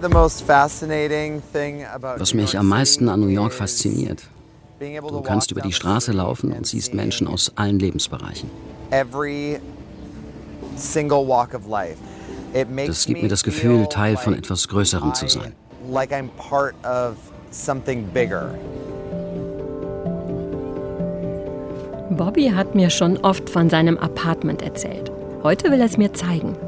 Was mich am meisten an New York fasziniert: Du kannst über die Straße laufen und siehst Menschen aus allen Lebensbereichen. Das gibt mir das Gefühl, Teil von etwas Größerem zu sein. Bobby hat mir schon oft von seinem Apartment erzählt. Heute will er es mir zeigen.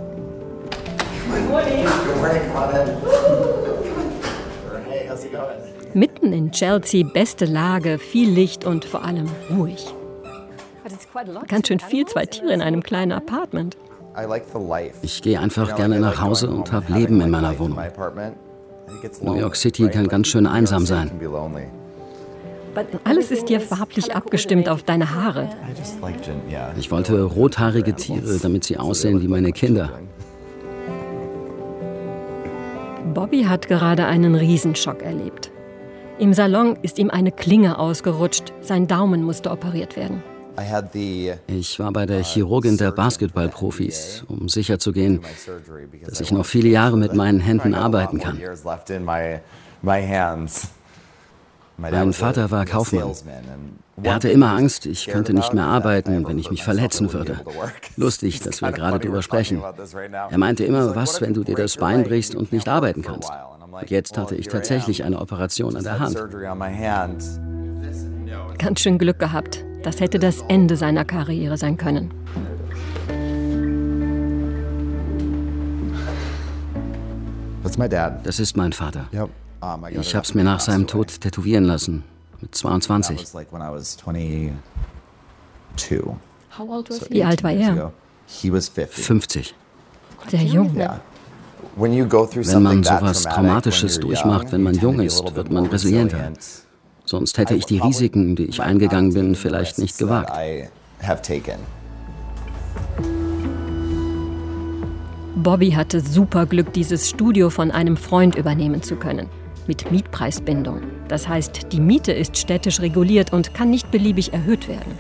Mitten in Chelsea, beste Lage, viel Licht und vor allem ruhig. Ganz schön viel, 2 Tiere in einem kleinen Apartment. Ich gehe einfach gerne nach Hause und habe Leben in meiner Wohnung. New York City kann ganz schön einsam sein. Alles ist dir farblich abgestimmt auf deine Haare. Ich wollte rothaarige Tiere, damit sie aussehen wie meine Kinder. Bobby hat gerade einen Riesenschock erlebt. Im Salon ist ihm eine Klinge ausgerutscht. Sein Daumen musste operiert werden. Ich war bei der Chirurgin der Basketballprofis, um sicherzugehen, dass ich noch viele Jahre mit meinen Händen arbeiten kann. Mein Vater war Kaufmann. Er hatte immer Angst, ich könnte nicht mehr arbeiten, wenn ich mich verletzen würde. Lustig, dass wir gerade darüber sprechen. Er meinte immer, was, wenn du dir das Bein brichst und nicht arbeiten kannst. Und jetzt hatte ich tatsächlich eine Operation an der Hand. Ganz schön Glück gehabt. Das hätte das Ende seiner Karriere sein können. Das ist mein Vater. Ich habe es mir nach seinem Tod tätowieren lassen, mit 22. Wie alt war er? 50. Sehr jung. Wenn man sowas Traumatisches durchmacht, wenn man jung ist, wird man resilienter. Sonst hätte ich die Risiken, die ich eingegangen bin, vielleicht nicht gewagt. Bobby hatte super Glück, dieses Studio von einem Freund übernehmen zu können. Mit Mietpreisbindung. Das heißt, die Miete ist städtisch reguliert und kann nicht beliebig erhöht werden.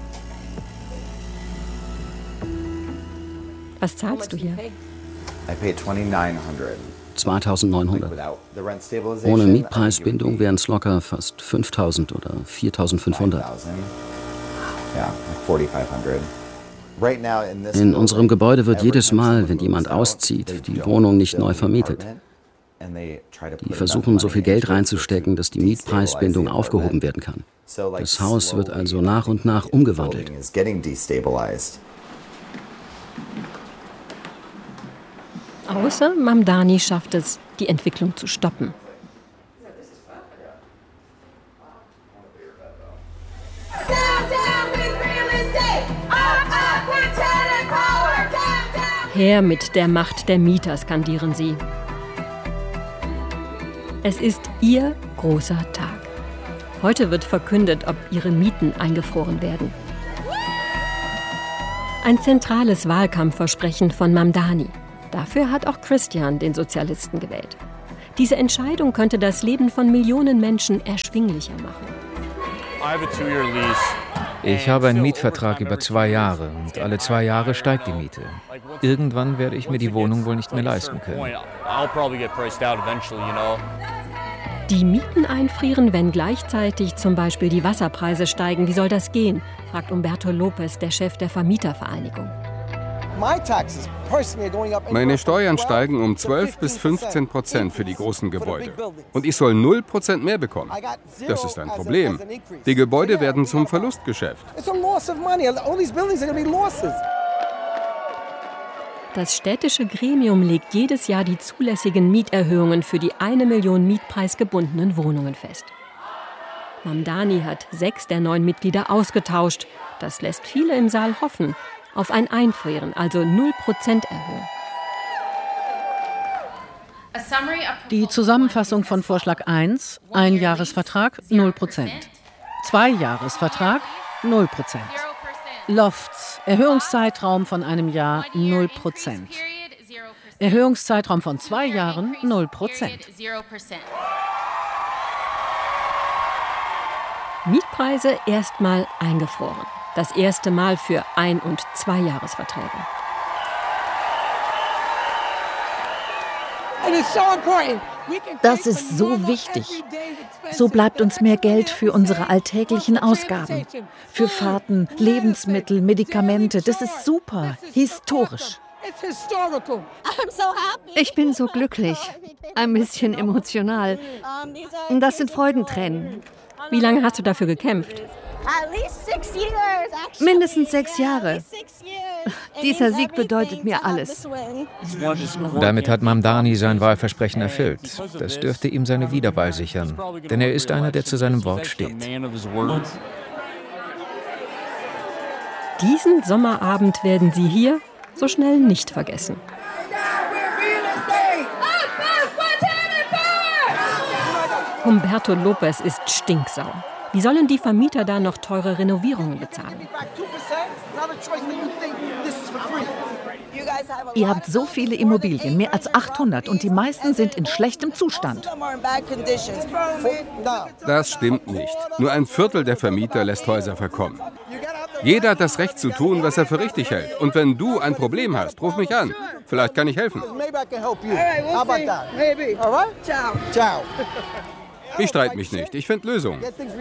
Was zahlst du hier? 2.900. Ohne Mietpreisbindung wären es locker fast 5.000 oder 4.500. In unserem Gebäude wird jedes Mal, wenn jemand auszieht, die Wohnung nicht neu vermietet. Die versuchen, so viel Geld reinzustecken, dass die Mietpreisbindung aufgehoben werden kann. Das Haus wird also nach und nach umgewandelt. Außer Mamdani schafft es, die Entwicklung zu stoppen. Her mit der Macht der Mieter, skandieren sie. Es ist ihr großer Tag. Heute wird verkündet, ob ihre Mieten eingefroren werden. Ein zentrales Wahlkampfversprechen von Mamdani. Dafür hat auch Christian den Sozialisten gewählt. Diese Entscheidung könnte das Leben von Millionen Menschen erschwinglicher machen. Ich habe einen Mietvertrag über 2 Jahre und alle 2 Jahre steigt die Miete. Irgendwann werde ich mir die Wohnung wohl nicht mehr leisten können. Die Mieten einfrieren, wenn gleichzeitig zum Beispiel die Wasserpreise steigen. Wie soll das gehen? Fragt Umberto Lopez, der Chef der Vermietervereinigung. Meine Steuern steigen um 12 bis 15% für die großen Gebäude. Und ich soll 0% mehr bekommen. Das ist ein Problem. Die Gebäude werden zum Verlustgeschäft. Das städtische Gremium legt jedes Jahr die zulässigen Mieterhöhungen für die 1 Million mietpreisgebundenen Wohnungen fest. Mamdani hat 6 der 9 Mitglieder ausgetauscht. Das lässt viele im Saal hoffen auf ein Einfrieren, also 0% erhöhen. Die Zusammenfassung von Vorschlag 1, Einjahresvertrag 0%. 2-Jahresvertrag 0%. Lofts, Erhöhungszeitraum von einem Jahr 0%. Erhöhungszeitraum von 2 Jahren 0%. Mietpreise erstmal eingefroren. Das erste Mal für 1- und 2-Jahresverträge. Das ist so wichtig. So bleibt uns mehr Geld für unsere alltäglichen Ausgaben. Für Fahrten, Lebensmittel, Medikamente. Das ist super. Historisch. Ich bin so glücklich. Ein bisschen emotional. Das sind Freudentränen. Wie lange hast du dafür gekämpft? Mindestens 6 Jahre. Dieser Sieg bedeutet mir alles. Damit hat Mamdani sein Wahlversprechen erfüllt. Das dürfte ihm seine Wiederwahl sichern. Denn er ist einer, der zu seinem Wort steht. Diesen Sommerabend werden Sie hier so schnell nicht vergessen. Humberto Lopez ist stinksauer. Wie sollen die Vermieter da noch teure Renovierungen bezahlen? Ihr habt so viele Immobilien, mehr als 800, und die meisten sind in schlechtem Zustand. Das stimmt nicht. Nur 1/4 der Vermieter lässt Häuser verkommen. Jeder hat das Recht zu tun, was er für richtig hält. Und wenn du ein Problem hast, ruf mich an. Vielleicht kann ich helfen. Ich streite mich nicht. Ich finde Lösungen.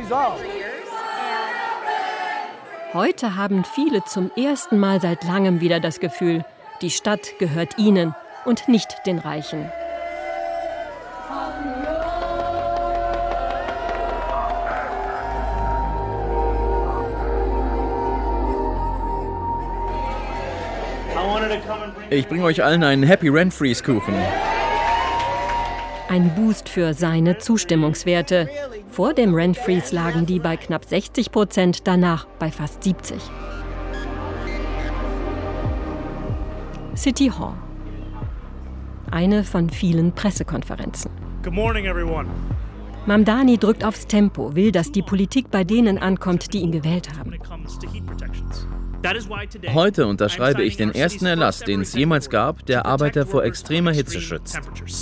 Heute haben viele zum ersten Mal seit langem wieder das Gefühl, die Stadt gehört ihnen und nicht den Reichen. Ich bringe euch allen einen Happy Rent-Freeze-Kuchen. Ein Boost für seine Zustimmungswerte. Vor dem Rent-Freeze lagen die bei knapp 60%, danach bei fast 70%. City Hall. Eine von vielen Pressekonferenzen. Good morning, everyone. Mamdani drückt aufs Tempo, will, dass die Politik bei denen ankommt, die ihn gewählt haben. Heute unterschreibe ich den ersten Erlass, den es jemals gab, der Arbeiter vor extremer Hitze schützt.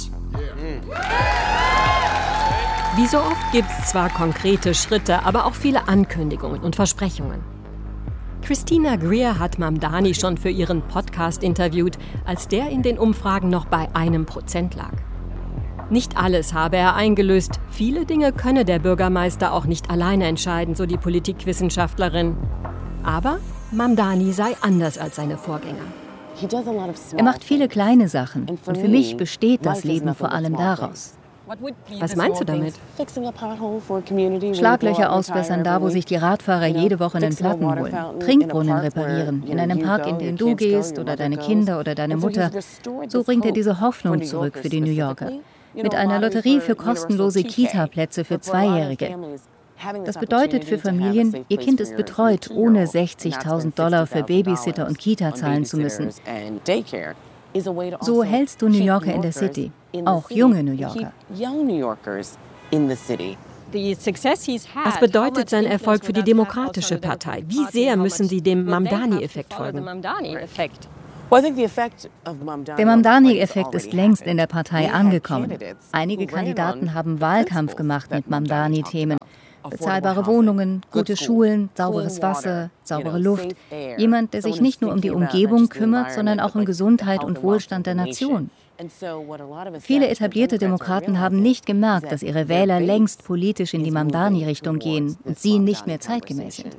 Wie so oft gibt es zwar konkrete Schritte, aber auch viele Ankündigungen und Versprechungen. Christina Greer hat Mamdani schon für ihren Podcast interviewt, als der in den Umfragen noch bei 1% lag. Nicht alles habe er eingelöst. Viele Dinge könne der Bürgermeister auch nicht alleine entscheiden, so die Politikwissenschaftlerin. Aber Mamdani sei anders als seine Vorgänger. Er macht viele kleine Sachen und für mich besteht das Leben vor allem daraus. Was meinst du damit? Schlaglöcher ausbessern, da wo sich die Radfahrer jede Woche einen Platten holen. Trinkbrunnen reparieren, in einem Park, in den du gehst oder deine Kinder oder deine Mutter. So bringt er diese Hoffnung zurück für die New Yorker. Mit einer Lotterie für kostenlose Kita-Plätze für Zweijährige. Das bedeutet für Familien, ihr Kind ist betreut, ohne $60.000 für Babysitter und Kita zahlen zu müssen. So hältst du New Yorker in der City, auch junge New Yorker. Was bedeutet sein Erfolg für die Demokratische Partei? Wie sehr müssen sie dem Mamdani-Effekt folgen? Der Mamdani-Effekt ist längst in der Partei angekommen. Einige Kandidaten haben Wahlkampf gemacht mit Mamdani-Themen. Bezahlbare Wohnungen, gute Schulen, sauberes Wasser, saubere Luft. Jemand, der sich nicht nur um die Umgebung kümmert, sondern auch um Gesundheit und Wohlstand der Nation. Viele etablierte Demokraten haben nicht gemerkt, dass ihre Wähler längst politisch in die Mamdani-Richtung gehen und sie nicht mehr zeitgemäß sind.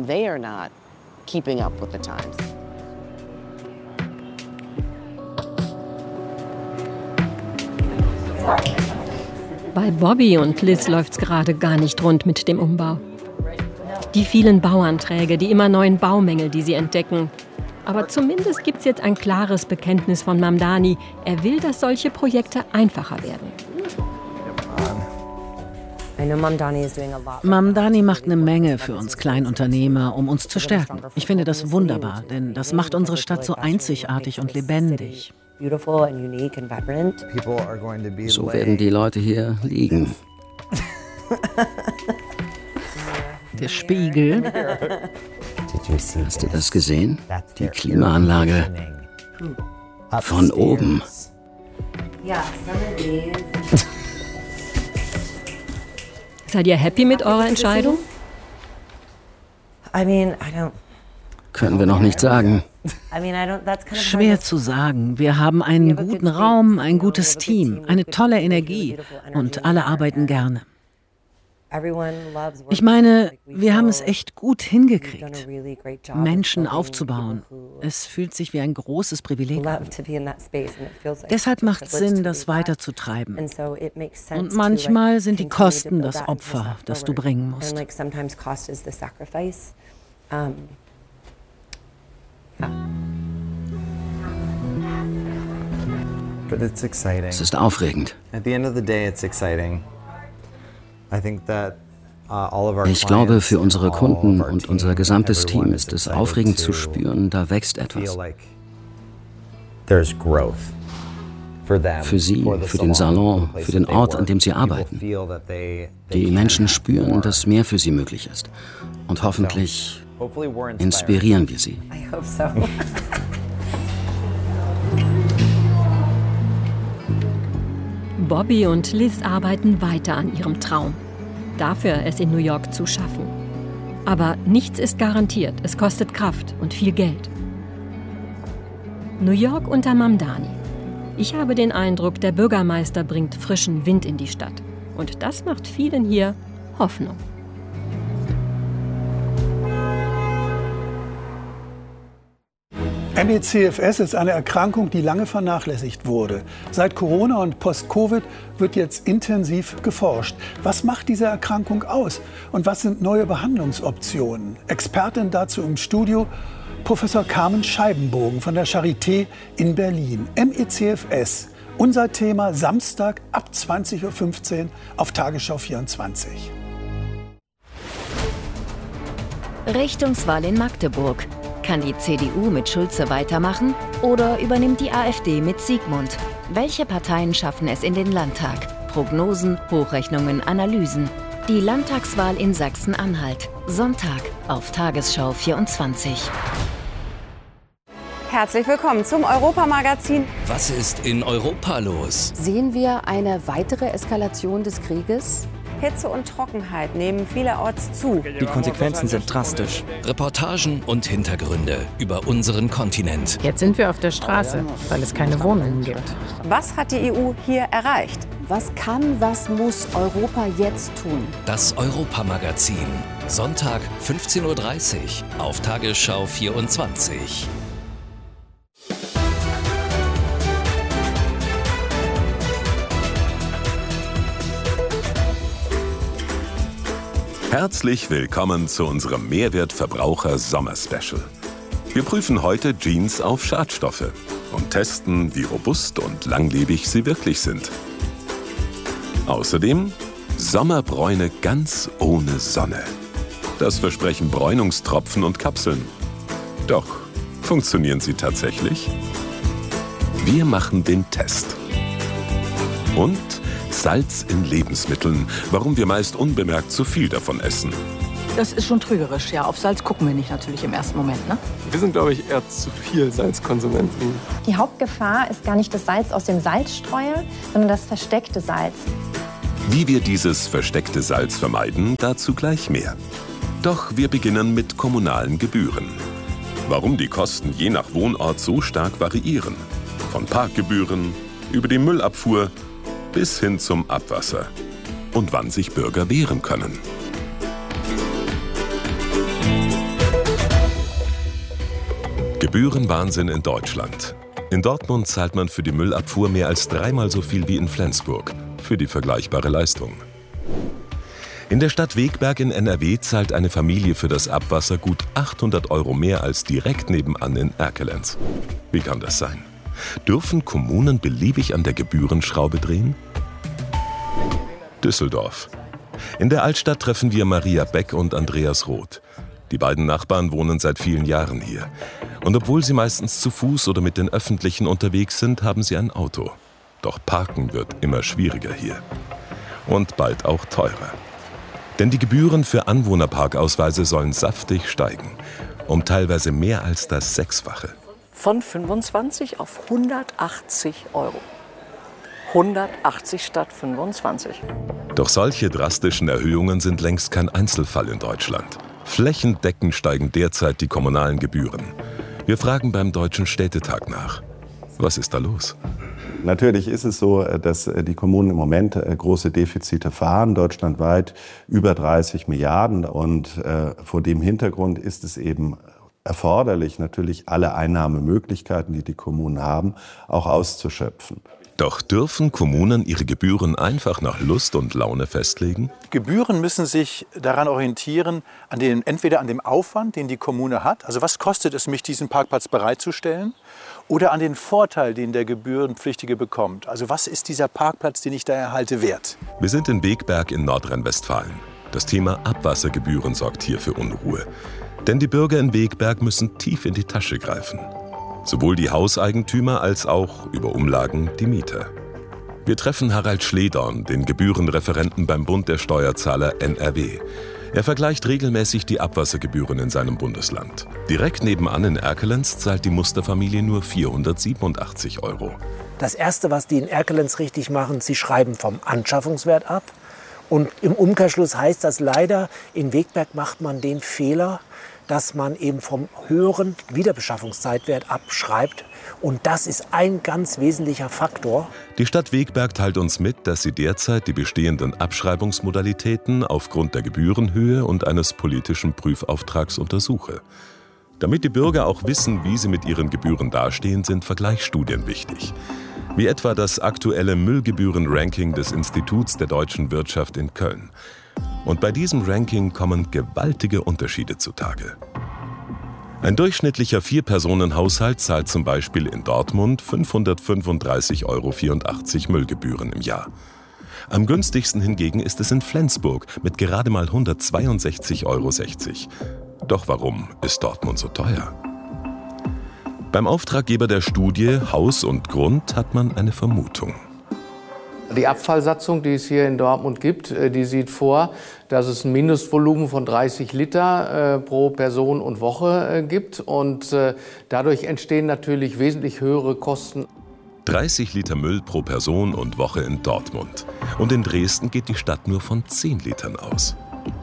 Bei Bobby und Liz läuft's gerade gar nicht rund mit dem Umbau. Die vielen Bauanträge, die immer neuen Baumängel, die sie entdecken. Aber zumindest gibt's jetzt ein klares Bekenntnis von Mamdani. Er will, dass solche Projekte einfacher werden. Mamdani macht eine Menge für uns Kleinunternehmer, um uns zu stärken. Ich finde das wunderbar, denn das macht unsere Stadt so einzigartig und lebendig. So werden die Leute hier liegen. Der Spiegel. Hast du das gesehen? Die Klimaanlage. Von oben. Seid ihr happy mit eurer Entscheidung? Können wir noch nicht sagen. Schwer zu sagen. Wir haben einen guten Raum, ein gutes Team, eine tolle Energie und alle arbeiten gerne. Ich meine, wir haben es echt gut hingekriegt, Menschen aufzubauen. Es fühlt sich wie ein großes Privileg an. Deshalb macht es Sinn, das weiterzutreiben. Und manchmal sind die Kosten das Opfer, das du bringen musst. Es ist aufregend. Ich glaube, für unsere Kunden und unser gesamtes Team ist es aufregend zu spüren, da wächst etwas. Für sie, für den Salon, für den Ort, an dem sie arbeiten. Die Menschen spüren, dass mehr für sie möglich ist. Und hoffentlich inspirieren wir sie. Bobby und Liz arbeiten weiter an ihrem Traum. Dafür, es in New York zu schaffen. Aber nichts ist garantiert. Es kostet Kraft und viel Geld. New York unter Mamdani. Ich habe den Eindruck, der Bürgermeister bringt frischen Wind in die Stadt. Und das macht vielen hier Hoffnung. ME/CFS ist eine Erkrankung, die lange vernachlässigt wurde. Seit Corona und Post-Covid wird jetzt intensiv geforscht. Was macht diese Erkrankung aus? Und was sind neue Behandlungsoptionen? Expertin dazu im Studio Professor Carmen Scheibenbogen von der Charité in Berlin. ME/CFS, unser Thema Samstag ab 20:15 Uhr auf Tagesschau 24. Richtungswahl in Magdeburg. Kann die CDU mit Schulze weitermachen oder übernimmt die AfD mit Siegmund? Welche Parteien schaffen es in den Landtag? Prognosen, Hochrechnungen, Analysen. Die Landtagswahl in Sachsen-Anhalt. Sonntag auf Tagesschau 24. Herzlich willkommen zum Europamagazin. Was ist in Europa los? Sehen wir eine weitere Eskalation des Krieges? Hitze und Trockenheit nehmen vielerorts zu. Die Konsequenzen sind drastisch. Reportagen und Hintergründe über unseren Kontinent. Jetzt sind wir auf der Straße, weil es keine Wohnungen gibt. Was hat die EU hier erreicht? Was kann, was muss Europa jetzt tun? Das Europamagazin. Sonntag 15:30 Uhr auf Tagesschau 24. Herzlich willkommen zu unserem Mehrwertverbraucher-Sommer-Special. Wir prüfen heute Jeans auf Schadstoffe und testen, wie robust und langlebig sie wirklich sind. Außerdem Sommerbräune ganz ohne Sonne. Das versprechen Bräunungstropfen und Kapseln. Doch, funktionieren sie tatsächlich? Wir machen den Test. Und Salz in Lebensmitteln, warum wir meist unbemerkt zu viel davon essen. Das ist schon trügerisch, ja. Auf Salz gucken wir nicht natürlich im ersten Moment, ne? Wir sind, glaube ich, eher zu viel Salzkonsumenten. Die Hauptgefahr ist gar nicht das Salz aus dem Salzstreuer, sondern das versteckte Salz. Wie wir dieses versteckte Salz vermeiden, dazu gleich mehr. Doch wir beginnen mit kommunalen Gebühren. Warum die Kosten je nach Wohnort so stark variieren. Von Parkgebühren über die Müllabfuhr bis hin zum Abwasser. Und wann sich Bürger wehren können. Gebührenwahnsinn in Deutschland. In Dortmund zahlt man für die Müllabfuhr mehr als 3-mal so viel wie in Flensburg für die vergleichbare Leistung. In der Stadt Wegberg in NRW zahlt eine Familie für das Abwasser gut 800 € mehr als direkt nebenan in Erkelenz. Wie kann das sein? Dürfen Kommunen beliebig an der Gebührenschraube drehen? Düsseldorf. In der Altstadt treffen wir Maria Beck und Andreas Roth. Die beiden Nachbarn wohnen seit vielen Jahren hier. Und obwohl sie meistens zu Fuß oder mit den Öffentlichen unterwegs sind, haben sie ein Auto. Doch Parken wird immer schwieriger hier. Und bald auch teurer. Denn die Gebühren für Anwohnerparkausweise sollen saftig steigen. Um teilweise mehr als das 6-fache. Von 25 auf 180 €. 180 statt 25. Doch solche drastischen Erhöhungen sind längst kein Einzelfall in Deutschland. Flächendeckend steigen derzeit die kommunalen Gebühren. Wir fragen beim Deutschen Städtetag nach. Was ist da los? Natürlich ist es so, dass die Kommunen im Moment große Defizite fahren, deutschlandweit über 30 Milliarden. Und vor dem Hintergrund ist es eben erforderlich, natürlich alle Einnahmemöglichkeiten, die die Kommunen haben, auch auszuschöpfen. Doch dürfen Kommunen ihre Gebühren einfach nach Lust und Laune festlegen? Gebühren müssen sich daran orientieren, entweder an dem Aufwand, den die Kommune hat, also was kostet es mich, diesen Parkplatz bereitzustellen, oder an den Vorteil, den der Gebührenpflichtige bekommt. Also was ist dieser Parkplatz, den ich da erhalte, wert? Wir sind in Wegberg in Nordrhein-Westfalen. Das Thema Abwassergebühren sorgt hier für Unruhe. Denn die Bürger in Wegberg müssen tief in die Tasche greifen. Sowohl die Hauseigentümer als auch, über Umlagen, die Mieter. Wir treffen Harald Schledorn, den Gebührenreferenten beim Bund der Steuerzahler NRW. Er vergleicht regelmäßig die Abwassergebühren in seinem Bundesland. Direkt nebenan in Erkelenz zahlt die Musterfamilie nur 487 €. Das Erste, was die in Erkelenz richtig machen, sie schreiben vom Anschaffungswert ab. Und im Umkehrschluss heißt das leider, in Wegberg macht man den Fehler, dass man eben vom höheren Wiederbeschaffungszeitwert abschreibt. Und das ist ein ganz wesentlicher Faktor. Die Stadt Wegberg teilt uns mit, dass sie derzeit die bestehenden Abschreibungsmodalitäten aufgrund der Gebührenhöhe und eines politischen Prüfauftrags untersuche. Damit die Bürger auch wissen, wie sie mit ihren Gebühren dastehen, sind Vergleichsstudien wichtig. Wie etwa das aktuelle Müllgebühren-Ranking des Instituts der deutschen Wirtschaft in Köln. Und bei diesem Ranking kommen gewaltige Unterschiede zutage. Ein durchschnittlicher 4-Personen-Haushalt zahlt zum Beispiel in Dortmund 535,84 € Müllgebühren im Jahr. Am günstigsten hingegen ist es in Flensburg mit gerade mal 162,60 €. Doch warum ist Dortmund so teuer? Beim Auftraggeber der Studie Haus und Grund hat man eine Vermutung. Die Abfallsatzung, die es hier in Dortmund gibt, die sieht vor, dass es ein Mindestvolumen von 30 Liter pro Person und Woche gibt. Und dadurch entstehen natürlich wesentlich höhere Kosten. 30 Liter Müll pro Person und Woche in Dortmund. Und in Dresden geht die Stadt nur von 10 Litern aus.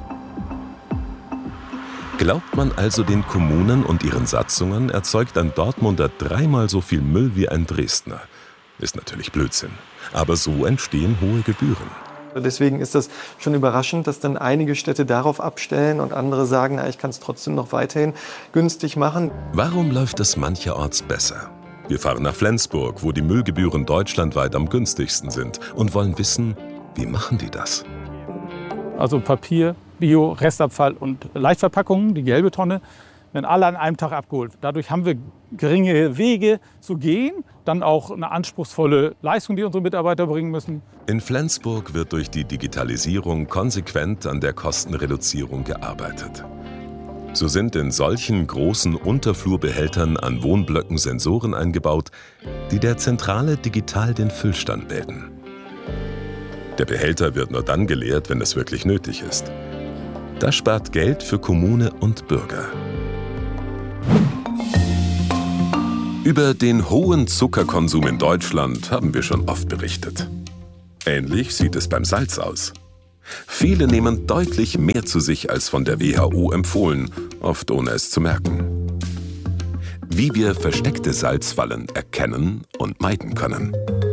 Glaubt man also den Kommunen und ihren Satzungen, erzeugt ein Dortmunder 3-mal so viel Müll wie ein Dresdner. Ist natürlich Blödsinn. Aber so entstehen hohe Gebühren. Deswegen ist das schon überraschend, dass dann einige Städte darauf abstellen und andere sagen, na, ich kann es trotzdem noch weiterhin günstig machen. Warum läuft es mancherorts besser? Wir fahren nach Flensburg, wo die Müllgebühren deutschlandweit am günstigsten sind und wollen wissen, wie machen die das? Also Papier, Bio, Restabfall und Leichtverpackungen, die gelbe Tonne, werden alle an einem Tag abgeholt. Dadurch haben wir geringe Wege zu gehen, dann auch eine anspruchsvolle Leistung, die unsere Mitarbeiter bringen müssen. In Flensburg wird durch die Digitalisierung konsequent an der Kostenreduzierung gearbeitet. So sind in solchen großen Unterflurbehältern an Wohnblöcken Sensoren eingebaut, die der Zentrale digital den Füllstand melden. Der Behälter wird nur dann geleert, wenn es wirklich nötig ist. Das spart Geld für Kommune und Bürger. Über den hohen Zuckerkonsum in Deutschland haben wir schon oft berichtet. Ähnlich sieht es beim Salz aus. Viele nehmen deutlich mehr zu sich als von der WHO empfohlen, oft ohne es zu merken. Wie wir versteckte Salzfallen erkennen und meiden können.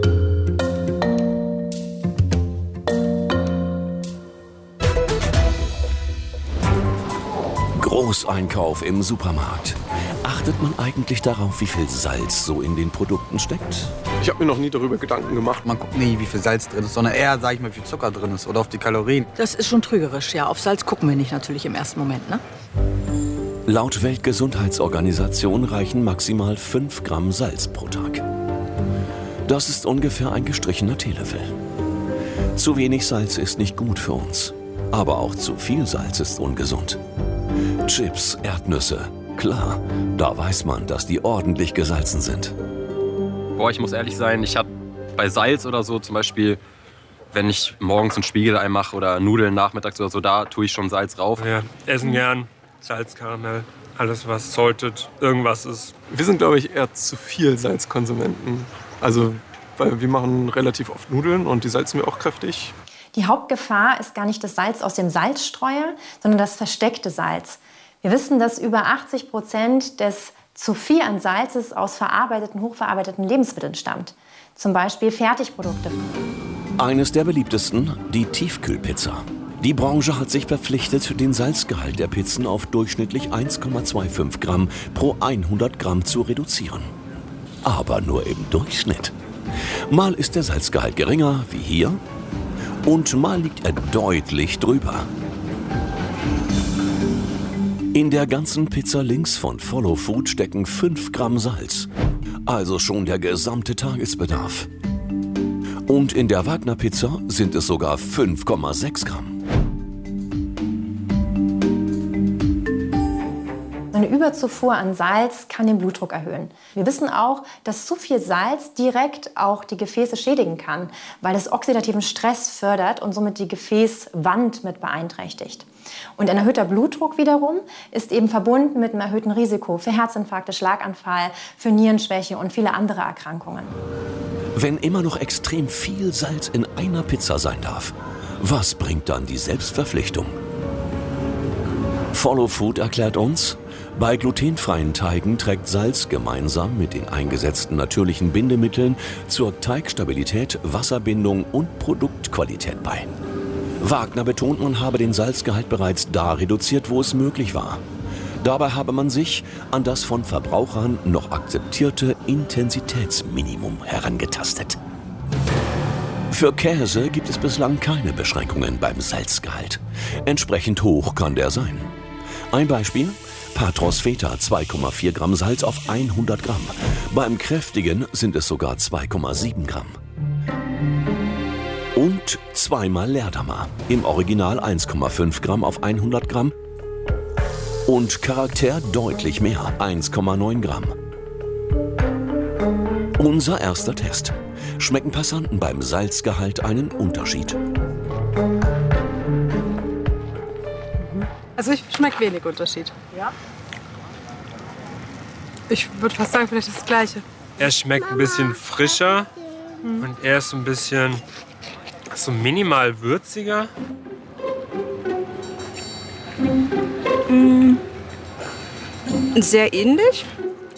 Großeinkauf im Supermarkt. Achtet man eigentlich darauf, wie viel Salz so in den Produkten steckt? Ich habe mir noch nie darüber Gedanken gemacht. Man guckt nie, wie viel Salz drin ist, sondern eher, sag ich mal, wie viel Zucker drin ist oder auf die Kalorien. Das ist schon trügerisch, ja. Auf Salz gucken wir nicht natürlich im ersten Moment, ne? Laut Weltgesundheitsorganisation reichen maximal 5 Gramm Salz pro Tag. Das ist ungefähr ein gestrichener Teelöffel. Zu wenig Salz ist nicht gut für uns. Aber auch zu viel Salz ist ungesund. Chips, Erdnüsse, klar, da weiß man, dass die ordentlich gesalzen sind. Boah, ich muss ehrlich sein, ich habe bei Salz oder so zum Beispiel, wenn ich morgens ein Spiegelei mache oder Nudeln nachmittags oder so, da tue ich schon Salz rauf. Ja, essen gern Salz, Karamell, alles was salted, irgendwas ist. Wir sind, glaube ich, eher zu viel Salzkonsumenten. Also, weil wir machen relativ oft Nudeln und die salzen wir auch kräftig. Die Hauptgefahr ist gar nicht das Salz aus dem Salzstreuer, sondern das versteckte Salz. Wir wissen, dass über 80% des zu viel an Salz aus verarbeiteten, hochverarbeiteten Lebensmitteln stammt. Zum Beispiel Fertigprodukte. Eines der beliebtesten, die Tiefkühlpizza. Die Branche hat sich verpflichtet, den Salzgehalt der Pizzen auf durchschnittlich 1,25 Gramm pro 100 Gramm zu reduzieren. Aber nur im Durchschnitt. Mal ist der Salzgehalt geringer, wie hier, und mal liegt er deutlich drüber. In der ganzen Pizza links von Follow Food stecken 5 Gramm Salz. Also schon der gesamte Tagesbedarf. Und in der Wagner-Pizza sind es sogar 5,6 Gramm. Eine Überzufuhr an Salz kann den Blutdruck erhöhen. Wir wissen auch, dass zu viel Salz direkt auch die Gefäße schädigen kann, weil es oxidativen Stress fördert und somit die Gefäßwand mit beeinträchtigt. Und ein erhöhter Blutdruck wiederum ist eben verbunden mit einem erhöhten Risiko für Herzinfarkte, Schlaganfall, für Nierenschwäche und viele andere Erkrankungen. Wenn immer noch extrem viel Salz in einer Pizza sein darf, was bringt dann die Selbstverpflichtung? Follow Food erklärt uns, bei glutenfreien Teigen trägt Salz gemeinsam mit den eingesetzten natürlichen Bindemitteln zur Teigstabilität, Wasserbindung und Produktqualität bei. Wagner betont, man habe den Salzgehalt bereits da reduziert, wo es möglich war. Dabei habe man sich an das von Verbrauchern noch akzeptierte Intensitätsminimum herangetastet. Für Käse gibt es bislang keine Beschränkungen beim Salzgehalt. Entsprechend hoch kann der sein. Ein Beispiel: Patros Feta 2,4 Gramm Salz auf 100 Gramm. Beim kräftigen sind es sogar 2,7 Gramm. Und zweimal Leerdammer, im Original 1,5 Gramm auf 100 Gramm. Und Charakter deutlich mehr, 1,9 Gramm. Unser erster Test. Schmecken Passanten beim Salzgehalt einen Unterschied? Also ich schmecke wenig Unterschied. Ja? Ich würde fast sagen, vielleicht das Gleiche. Er schmeckt ein bisschen frischer und er ist ein bisschen so minimal würziger. Sehr ähnlich.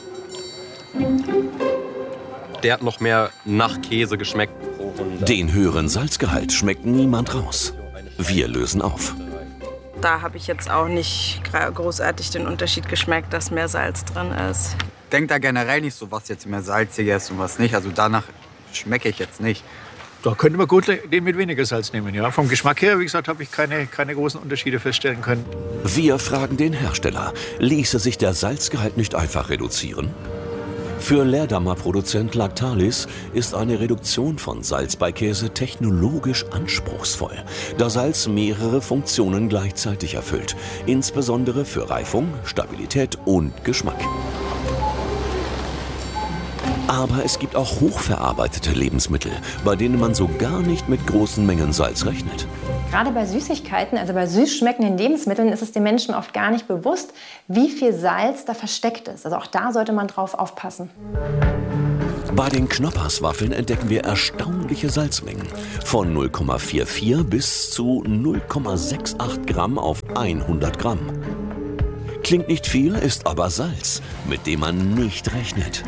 Der hat noch mehr nach Käse geschmeckt. Den höheren Salzgehalt schmeckt niemand raus. Wir lösen auf. Da habe ich jetzt auch nicht großartig den Unterschied geschmeckt, dass mehr Salz drin ist. Denkt da generell nicht so, was jetzt mehr salzig ist und was nicht. Also danach schmecke ich jetzt nicht. Da könnte man gut den mit weniger Salz nehmen. Ja. Vom Geschmack her, wie gesagt, habe ich keine großen Unterschiede feststellen können. Wir fragen den Hersteller, ließe sich der Salzgehalt nicht einfach reduzieren? Für Leerdammer-Produzent Lactalis ist eine Reduktion von Salz bei Käse technologisch anspruchsvoll, da Salz mehrere Funktionen gleichzeitig erfüllt, insbesondere für Reifung, Stabilität und Geschmack. Aber es gibt auch hochverarbeitete Lebensmittel, bei denen man so gar nicht mit großen Mengen Salz rechnet. Gerade bei Süßigkeiten, also bei süß schmeckenden Lebensmitteln, ist es den Menschen oft gar nicht bewusst, wie viel Salz da versteckt ist. Also auch da sollte man drauf aufpassen. Bei den Knoppers-Waffeln entdecken wir erstaunliche Salzmengen. Von 0,44 bis zu 0,68 Gramm auf 100 Gramm. Klingt nicht viel, ist aber Salz, mit dem man nicht rechnet.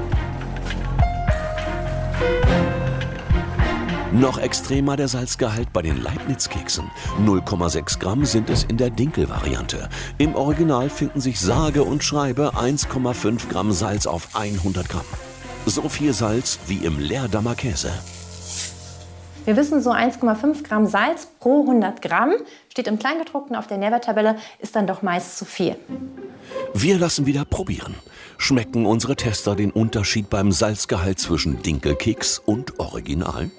Noch extremer der Salzgehalt bei den Leibniz-Keksen. 0,6 Gramm sind es in der Dinkel-Variante. Im Original finden sich sage und schreibe 1,5 Gramm Salz auf 100 Gramm. So viel Salz wie im Leerdammer Käse. Wir wissen, so 1,5 Gramm Salz pro 100 Gramm, steht im Kleingedruckten auf der Nährwerttabelle, ist dann doch meist zu viel. Wir lassen wieder probieren. Schmecken unsere Tester den Unterschied beim Salzgehalt zwischen Dinkelkeks und Original?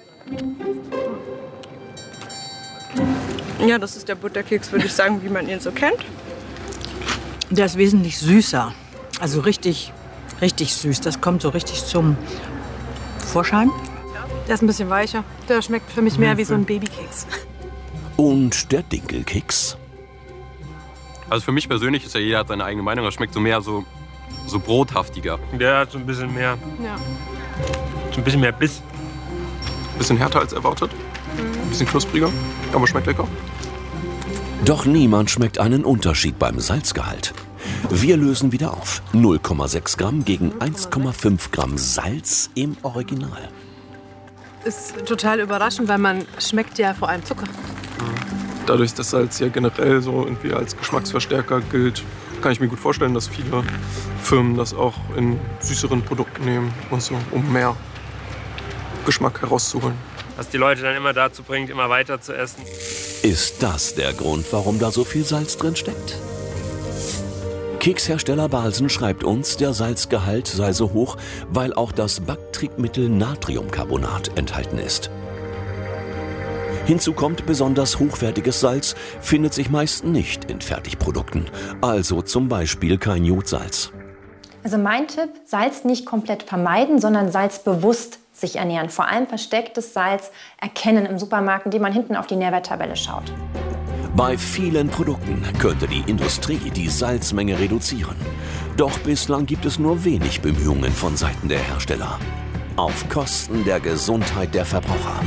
Ja, das ist der Butterkeks, würde ich sagen, wie man ihn so kennt. Der ist wesentlich süßer. Also richtig süß. Das kommt so richtig zum Vorschein. Der ist ein bisschen weicher. Der schmeckt für mich mehr wie so ein Babykeks. Und der Dinkelkeks? Also für mich persönlich ist ja, jeder hat seine eigene Meinung. Er schmeckt so mehr so brothaftiger. Der hat so ein bisschen mehr, so ein bisschen mehr Biss. Bisschen härter als erwartet. Ein bisschen knuspriger, aber schmeckt lecker. Doch niemand schmeckt einen Unterschied beim Salzgehalt. Wir lösen wieder auf. 0,6 Gramm gegen 1,5 Gramm Salz im Original. Ist total überraschend, weil man schmeckt ja vor allem Zucker. Dadurch, dass Salz ja generell so irgendwie als Geschmacksverstärker gilt, kann ich mir gut vorstellen, dass viele Firmen das auch in süßeren Produkten nehmen und so, um mehr Geschmack herauszuholen. Was die Leute dann immer dazu bringt, immer weiter zu essen. Ist das der Grund, warum da so viel Salz drin steckt? Kekshersteller Balsen schreibt uns, der Salzgehalt sei so hoch, weil auch das Backtriebmittel Natriumcarbonat enthalten ist. Hinzu kommt, besonders hochwertiges Salz findet sich meist nicht in Fertigprodukten, also zum Beispiel kein Jodsalz. Also mein Tipp, Salz nicht komplett vermeiden, sondern salzbewusst sich ernähren. Vor allem verstecktes Salz erkennen im Supermarkt, indem man hinten auf die Nährwerttabelle schaut. Bei vielen Produkten könnte die Industrie die Salzmenge reduzieren. Doch bislang gibt es nur wenig Bemühungen von Seiten der Hersteller. Auf Kosten der Gesundheit der Verbraucher.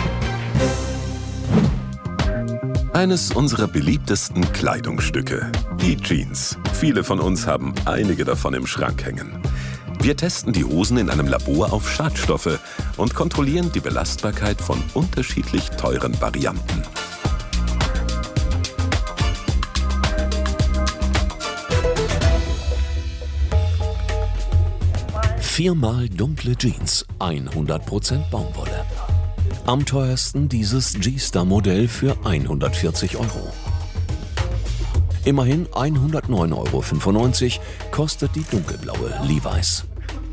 Eines unserer beliebtesten Kleidungsstücke, die Jeans. Viele von uns haben einige davon im Schrank hängen. Wir testen die Hosen in einem Labor auf Schadstoffe und kontrollieren die Belastbarkeit von unterschiedlich teuren Varianten. Viermal dunkle Jeans, 100% Baumwolle. Am teuersten dieses G-Star-Modell für 140 €. Immerhin 109,95 € kostet die dunkelblaue Levi's.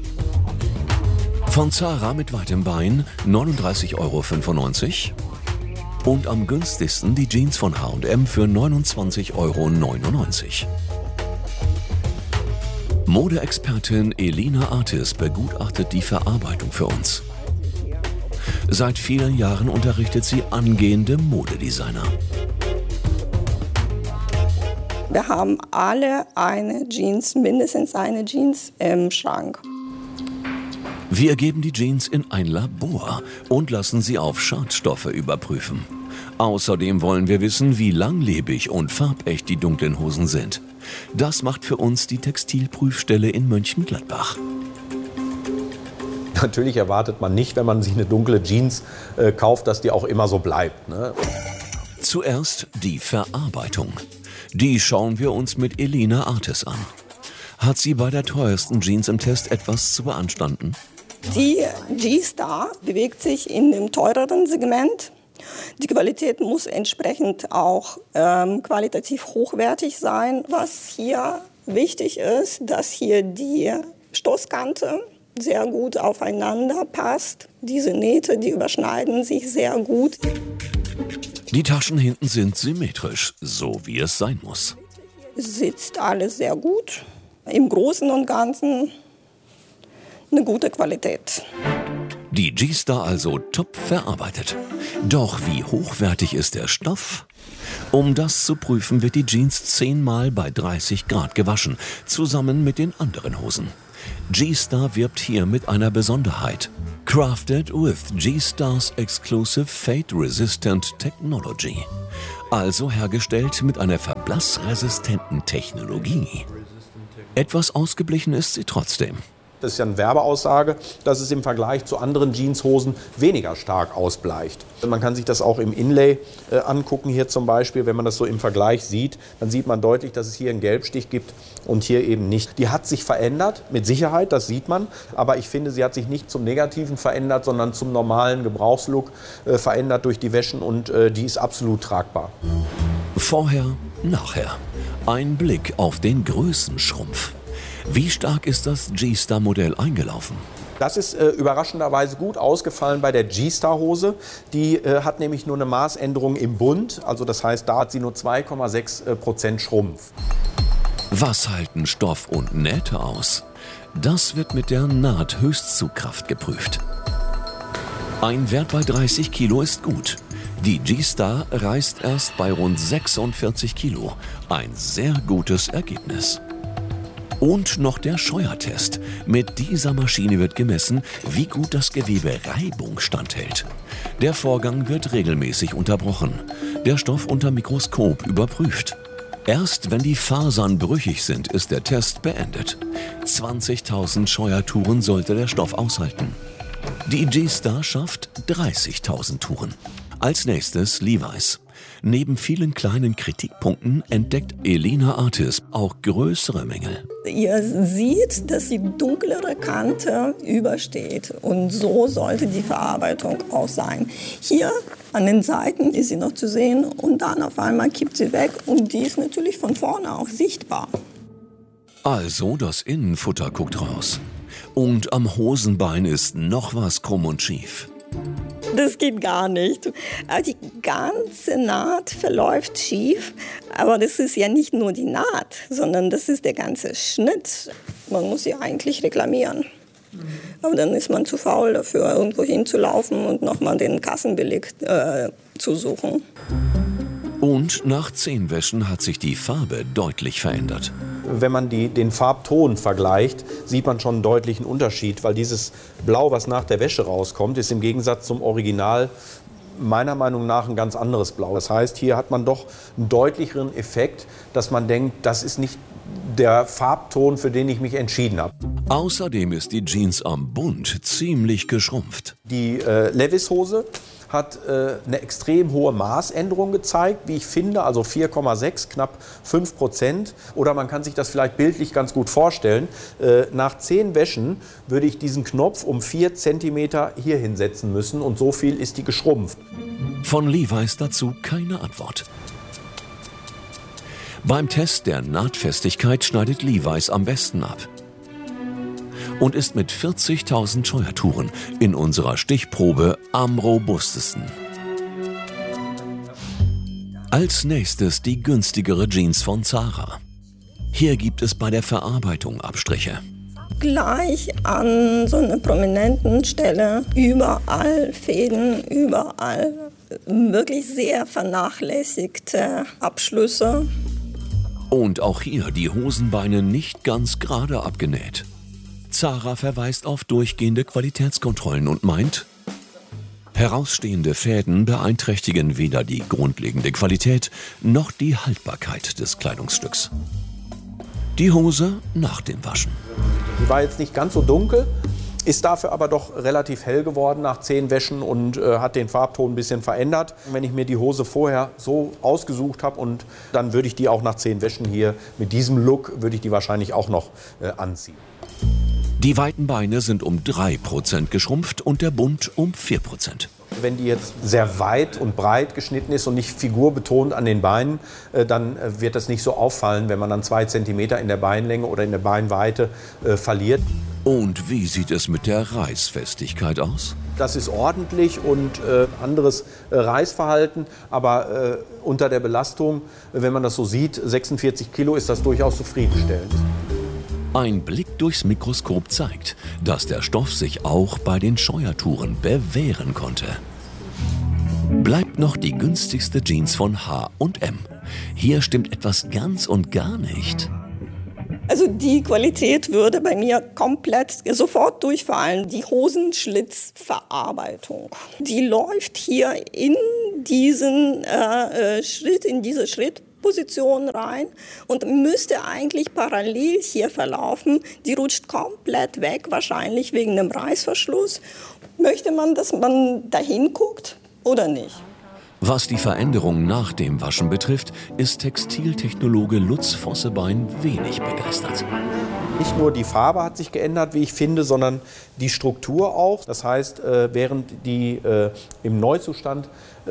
Von Zara mit weitem Bein 39,95 € und am günstigsten die Jeans von H&M für 29,99 €. Modeexpertin Elina Artis begutachtet die Verarbeitung für uns. Seit vielen Jahren unterrichtet sie angehende Modedesigner. Wir haben alle mindestens eine Jeans im Schrank. Wir geben die Jeans in ein Labor und lassen sie auf Schadstoffe überprüfen. Außerdem wollen wir wissen, wie langlebig und farbecht die dunklen Hosen sind. Das macht für uns die Textilprüfstelle in Mönchengladbach. Natürlich erwartet man nicht, wenn man sich eine dunkle Jeans kauft, dass die auch immer so bleibt, ne? Zuerst die Verarbeitung. Die schauen wir uns mit Elina Artis an. Hat sie bei der teuersten Jeans im Test etwas zu beanstanden? Die G-Star bewegt sich in dem teureren Segment. Die Qualität muss entsprechend auch qualitativ hochwertig sein. Was hier wichtig ist, dass hier die Stoßkante sehr gut aufeinander passt. Diese Nähte, die überschneiden sich sehr gut. Die Taschen hinten sind symmetrisch, so wie es sein muss. Sitzt alles sehr gut. Im Großen und Ganzen eine gute Qualität. Die G-Star also top verarbeitet. Doch wie hochwertig ist der Stoff? Um das zu prüfen, wird die Jeans 10-mal bei 30 Grad gewaschen, zusammen mit den anderen Hosen. G-Star wirbt hier mit einer Besonderheit. Crafted with G-Stars Exclusive Fade-Resistant Technology. Also hergestellt mit einer verblassresistenten Technologie. Etwas ausgeblichen ist sie trotzdem. Das ist ja eine Werbeaussage, dass es im Vergleich zu anderen Jeanshosen weniger stark ausbleicht. Man kann sich das auch im Inlay angucken, hier zum Beispiel. Wenn man das so im Vergleich sieht, dann sieht man deutlich, dass es hier einen Gelbstich gibt und hier eben nicht. Die hat sich verändert, mit Sicherheit, das sieht man. Aber ich finde, sie hat sich nicht zum Negativen verändert, sondern zum normalen Gebrauchslook verändert durch die Wäschen und die ist absolut tragbar. Vorher, nachher. Ein Blick auf den Größenschrumpf. Wie stark ist das G-Star-Modell eingelaufen? Das ist überraschenderweise gut ausgefallen bei der G-Star-Hose. Die hat nämlich nur eine Maßänderung im Bund. Also das heißt, da hat sie nur 2,6% Schrumpf. Was halten Stoff und Nähte aus? Das wird mit der Nahthöchstzugkraft geprüft. Ein Wert bei 30 Kilo ist gut. Die G-Star reißt erst bei rund 46 Kilo. Ein sehr gutes Ergebnis. Und noch der Scheuertest. Mit dieser Maschine wird gemessen, wie gut das Gewebe Reibung standhält. Der Vorgang wird regelmäßig unterbrochen. Der Stoff unter Mikroskop überprüft. Erst wenn die Fasern brüchig sind, ist der Test beendet. 20.000 Scheuertouren sollte der Stoff aushalten. Die G-Star schafft 30.000 Touren. Als nächstes Levi's. Neben vielen kleinen Kritikpunkten entdeckt Elina Artis auch größere Mängel. Ihr seht, dass die dunklere Kante übersteht und so sollte die Verarbeitung auch sein. Hier an den Seiten ist sie noch zu sehen und dann auf einmal kippt sie weg und die ist natürlich von vorne auch sichtbar. Also das Innenfutter guckt raus. Und am Hosenbein ist noch was krumm und schief. Das geht gar nicht. Die ganze Naht verläuft schief, aber das ist ja nicht nur die Naht, sondern das ist der ganze Schnitt. Man muss sie eigentlich reklamieren. Aber dann ist man zu faul dafür, irgendwo hinzulaufen und nochmal den Kassenbeleg zu suchen. Und nach 10 Wäschen hat sich die Farbe deutlich verändert. Wenn man den Farbton vergleicht, sieht man schon einen deutlichen Unterschied, weil dieses Blau, was nach der Wäsche rauskommt, ist im Gegensatz zum Original meiner Meinung nach ein ganz anderes Blau. Das heißt, hier hat man doch einen deutlicheren Effekt, dass man denkt, das ist nicht der Farbton, für den ich mich entschieden habe. Außerdem ist die Jeans am Bund ziemlich geschrumpft. Die Levi's-Hose hat eine extrem hohe Maßänderung gezeigt, wie ich finde, also 4,6, knapp 5%. Oder man kann sich das vielleicht bildlich ganz gut vorstellen. Nach 10 Wäschen würde ich diesen Knopf um 4 cm hier hinsetzen müssen und so viel ist die geschrumpft. Von Levi's dazu keine Antwort. Beim Test der Nahtfestigkeit schneidet Levi's am besten ab und ist mit 40.000 Scheuertouren in unserer Stichprobe am robustesten. Als nächstes die günstigere Jeans von Zara. Hier gibt es bei der Verarbeitung Abstriche. Gleich an so einer prominenten Stelle, überall Fäden, überall wirklich sehr vernachlässigte Abschlüsse. Und auch hier die Hosenbeine nicht ganz gerade abgenäht. Zara verweist auf durchgehende Qualitätskontrollen und meint, herausstehende Fäden beeinträchtigen weder die grundlegende Qualität noch die Haltbarkeit des Kleidungsstücks. Die Hose nach dem Waschen. Die war jetzt nicht ganz so dunkel, ist dafür aber doch relativ hell geworden nach 10 Wäschen und hat den Farbton ein bisschen verändert. Wenn ich mir die Hose vorher so ausgesucht habe und dann würde ich die auch nach 10 Wäschen hier mit diesem Look, würde ich die wahrscheinlich auch noch anziehen. Die weiten Beine sind um 3% geschrumpft und der Bund um 4%. Wenn die jetzt sehr weit und breit geschnitten ist und nicht figurbetont an den Beinen, dann wird das nicht so auffallen, wenn man dann 2 cm in der Beinlänge oder in der Beinweite verliert. Und wie sieht es mit der Reißfestigkeit aus? Das ist ordentlich und anderes Reißverhalten, aber unter der Belastung, wenn man das so sieht, 46 Kilo, ist das durchaus zufriedenstellend. Ein Blick durchs Mikroskop zeigt, dass der Stoff sich auch bei den Scheuertouren bewähren konnte. Bleibt noch die günstigste Jeans von H&M. Hier stimmt etwas ganz und gar nicht. Also die Qualität würde bei mir komplett sofort durchfallen. Die Hosenschlitzverarbeitung, die läuft hier in diesen Schritt, in diese Schrittposition rein und müsste eigentlich parallel hier verlaufen. Die rutscht komplett weg, wahrscheinlich wegen dem Reißverschluss. Möchte man, dass man dahin guckt oder nicht? Was die Veränderung nach dem Waschen betrifft, ist Textiltechnologe Lutz Vossebein wenig begeistert. Nicht nur die Farbe hat sich geändert, wie ich finde, sondern die Struktur auch. Das heißt, während die im Neuzustand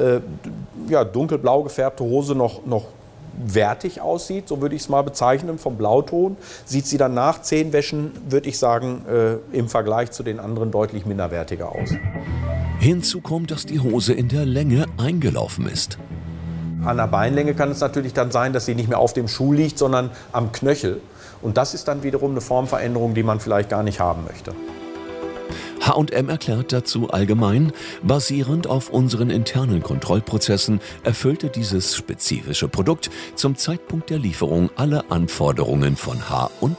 dunkelblau gefärbte Hose noch wertig aussieht, so würde ich es mal bezeichnen, vom Blauton, sieht sie dann nach 10 Wäschen, würde ich sagen, im Vergleich zu den anderen deutlich minderwertiger aus. Hinzu kommt, dass die Hose in der Länge eingelaufen ist. An der Beinlänge kann es natürlich dann sein, dass sie nicht mehr auf dem Schuh liegt, sondern am Knöchel. Und das ist dann wiederum eine Formveränderung, die man vielleicht gar nicht haben möchte. H&M erklärt dazu allgemein, basierend auf unseren internen Kontrollprozessen erfüllte dieses spezifische Produkt zum Zeitpunkt der Lieferung alle Anforderungen von H&M.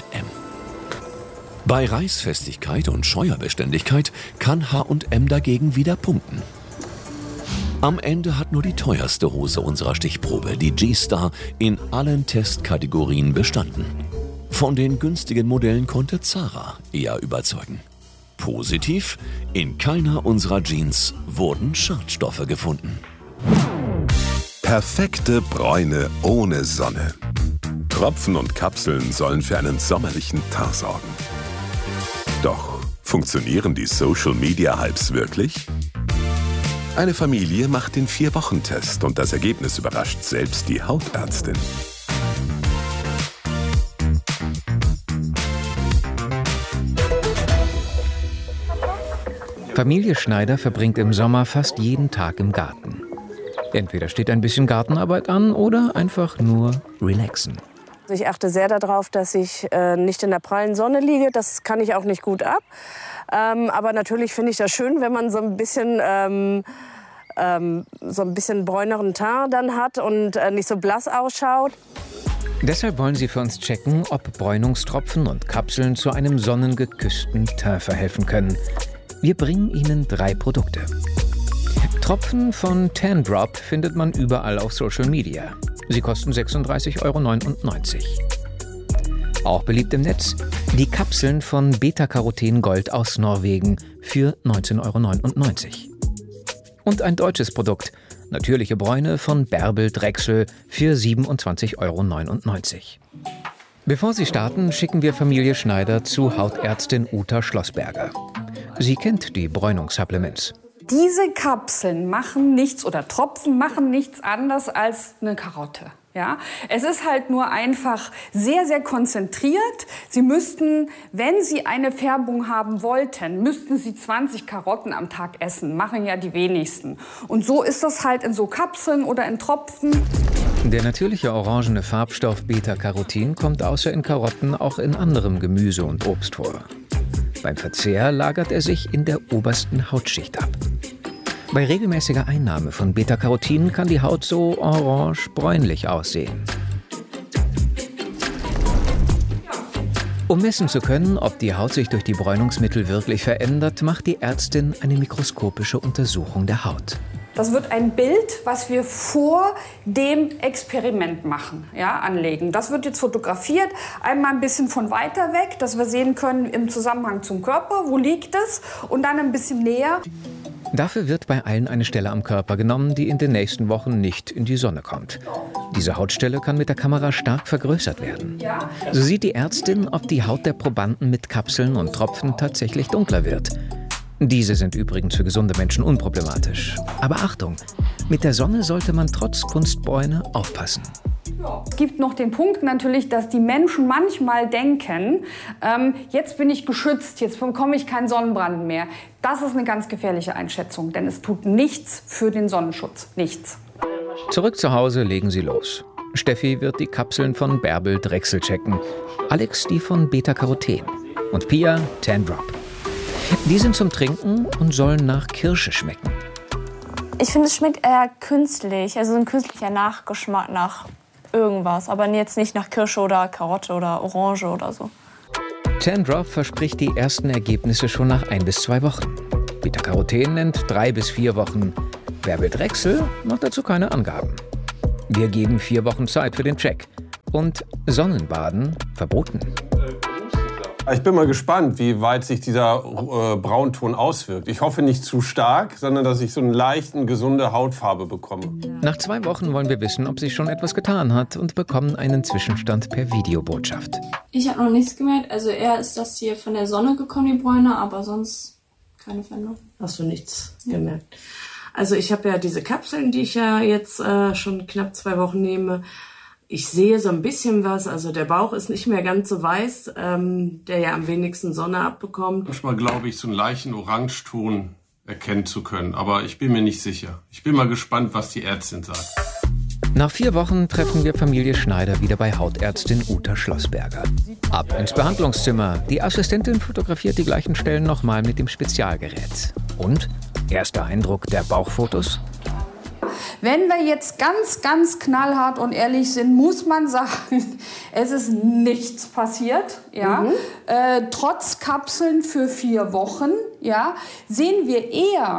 Bei Reißfestigkeit und Scheuerbeständigkeit kann H&M dagegen wieder punkten. Am Ende hat nur die teuerste Hose unserer Stichprobe, die G-Star, in allen Testkategorien bestanden. Von den günstigen Modellen konnte Zara eher überzeugen. Positiv, in keiner unserer Jeans wurden Schadstoffe gefunden. Perfekte Bräune ohne Sonne. Tropfen und Kapseln sollen für einen sommerlichen Teint sorgen. Doch funktionieren die Social-Media-Hypes wirklich? Eine Familie macht den 4-Wochen-Test und das Ergebnis überrascht selbst die Hautärztin. Familie Schneider verbringt im Sommer fast jeden Tag im Garten. Entweder steht ein bisschen Gartenarbeit an oder einfach nur relaxen. Ich achte sehr darauf, dass ich nicht in der prallen Sonne liege. Das kann ich auch nicht gut ab. Aber natürlich finde ich das schön, wenn man so ein bisschen bräuneren Teint dann hat und nicht so blass ausschaut. Deshalb wollen sie für uns checken, ob Bräunungstropfen und Kapseln zu einem sonnengeküssten Teint verhelfen können. Wir bringen Ihnen 3 Produkte. Tropfen von Tan Drop findet man überall auf Social Media. Sie kosten 36,99 €. Auch beliebt im Netz die Kapseln von Beta-Caroten Gold aus Norwegen für 19,99 €. Und ein deutsches Produkt, natürliche Bräune von Bärbel Drechsel für 27,99 €. Bevor Sie starten, schicken wir Familie Schneider zu Hautärztin Uta Schlossberger. Sie kennt die Bräunungssupplements. Diese Kapseln machen nichts oder Tropfen machen nichts anderes als eine Karotte. Ja? Es ist halt nur einfach sehr, sehr konzentriert. Sie müssten, wenn Sie eine Färbung haben wollten, müssten Sie 20 Karotten am Tag essen. Machen ja die wenigsten. Und so ist das halt in so Kapseln oder in Tropfen. Der natürliche orangene Farbstoff Beta-Carotin kommt außer in Karotten auch in anderem Gemüse und Obst vor. Beim Verzehr lagert er sich in der obersten Hautschicht ab. Bei regelmäßiger Einnahme von Beta-Carotin kann die Haut so orange-bräunlich aussehen. Um messen zu können, ob die Haut sich durch die Bräunungsmittel wirklich verändert, macht die Ärztin eine mikroskopische Untersuchung der Haut. Das wird ein Bild, was wir vor dem Experiment machen, ja, anlegen. Das wird jetzt fotografiert, einmal ein bisschen von weiter weg, dass wir sehen können im Zusammenhang zum Körper, wo liegt es, und dann ein bisschen näher. Dafür wird bei allen eine Stelle am Körper genommen, die in den nächsten Wochen nicht in die Sonne kommt. Diese Hautstelle kann mit der Kamera stark vergrößert werden. So sieht die Ärztin, ob die Haut der Probanden mit Kapseln und Tropfen tatsächlich dunkler wird. Diese sind übrigens für gesunde Menschen unproblematisch. Aber Achtung, mit der Sonne sollte man trotz Kunstbräune aufpassen. Es gibt noch den Punkt natürlich, dass die Menschen manchmal denken, jetzt bin ich geschützt, jetzt bekomme ich keinen Sonnenbrand mehr. Das ist eine ganz gefährliche Einschätzung, denn es tut nichts für den Sonnenschutz. Nichts. Zurück zu Hause legen sie los. Steffi wird die Kapseln von Bärbel Drechsel checken, Alex die von Beta-Caroten und Pia Tan Drop. Die sind zum Trinken und sollen nach Kirsche schmecken. Ich finde, es schmeckt eher künstlich, also ein künstlicher Nachgeschmack nach irgendwas, aber jetzt nicht nach Kirsche oder Karotte oder Orange oder so. Tan Drop verspricht die ersten Ergebnisse schon nach 1 bis 2 Wochen. Beta-Caroten nennt 3 bis 4 Wochen. Bärbel Drechsel macht dazu keine Angaben. Wir geben 4 Wochen Zeit für den Check. Und Sonnenbaden verboten. Ich bin mal gespannt, wie weit sich dieser Braunton auswirkt. Ich hoffe nicht zu stark, sondern dass ich so eine leichte, gesunde Hautfarbe bekomme. Nach 2 Wochen wollen wir wissen, ob sich schon etwas getan hat und bekommen einen Zwischenstand per Videobotschaft. Ich habe noch nichts gemerkt. Also eher ist das hier von der Sonne gekommen, die Bräune, aber sonst keine Veränderung. Hast du nichts gemerkt? Also ich habe ja diese Kapseln, die ich ja jetzt schon knapp 2 Wochen nehme. Ich sehe so ein bisschen was, also der Bauch ist nicht mehr ganz so weiß, der ja am wenigsten Sonne abbekommt. Manchmal glaube ich, so einen leichten Orangeton erkennen zu können, aber ich bin mir nicht sicher. Ich bin mal gespannt, was die Ärztin sagt. Nach 4 Wochen treffen wir Familie Schneider wieder bei Hautärztin Uta Schlossberger. Ab ins Behandlungszimmer. Die Assistentin fotografiert die gleichen Stellen nochmal mit dem Spezialgerät. Und? Erster Eindruck der Bauchfotos? Wenn wir jetzt ganz, ganz knallhart und ehrlich sind, muss man sagen, es ist nichts passiert. Ja? Trotz Kapseln für 4 Wochen, ja, sehen wir eher